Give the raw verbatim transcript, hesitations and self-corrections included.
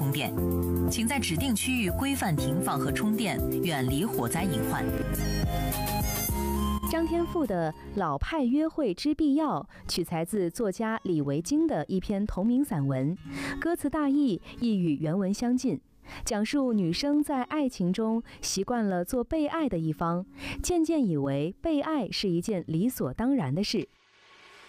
充电，请在指定区域规范停放和充电，远离火灾隐患。 张天赋的《老派约会之必要》取材自作家李维京的一篇同名散文，歌词大意亦与原文相近，讲述女生在爱情中习惯了做被爱的一方，渐渐以为被爱是一件理所当然的事。